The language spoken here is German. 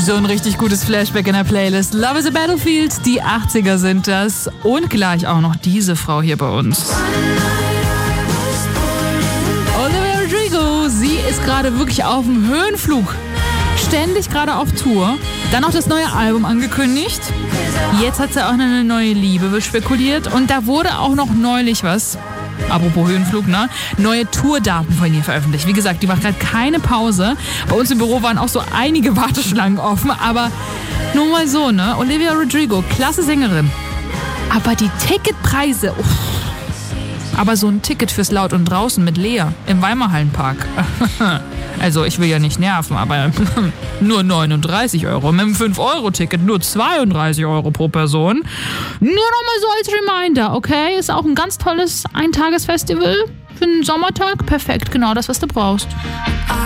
So ein richtig gutes Flashback in der Playlist. Love is a Battlefield, die 80er sind das. Und gleich auch noch diese Frau hier bei uns. Olivia Rodrigo, sie ist gerade wirklich auf dem Höhenflug. Ständig gerade auf Tour. Dann auch das neue Album angekündigt. Jetzt hat sie auch eine neue Liebe spekuliert. Und da wurde auch noch neulich was, apropos Höhenflug, ne? Neue Tourdaten von ihr veröffentlicht. Wie gesagt, die macht gerade keine Pause. Bei uns im Büro waren auch so einige Warteschlangen offen. Aber nur mal so, ne? Olivia Rodrigo, klasse Sängerin. Aber die Ticketpreise, uff. Aber so ein Ticket fürs Laut und Draußen mit Lea im Weimarhallenpark. Also ich will ja nicht nerven, aber nur 39 €. Mit einem 5-Euro-Ticket nur 32 € pro Person. Nur noch mal so als Reminder, okay? Ist auch ein ganz tolles Eintagesfestival für einen Sommertag. Perfekt, genau das, was du brauchst.